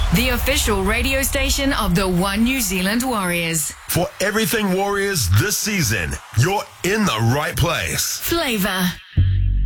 the official radio station of the One New Zealand Warriors. For everything Warriors this season, you're in the right place. Flavour.